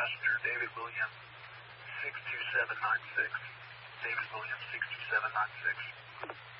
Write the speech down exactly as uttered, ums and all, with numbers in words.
passenger David Williams, six two seven nine six. David Williams, six two seven nine six.